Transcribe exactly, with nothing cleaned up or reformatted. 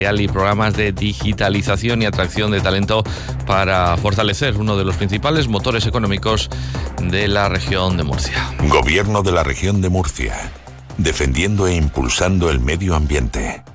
y programas de digitalización y atracción de talento para fortalecer uno de los principales motores económicos de la región de Murcia. Gobierno de la región de Murcia, defendiendo e impulsando el medio ambiente.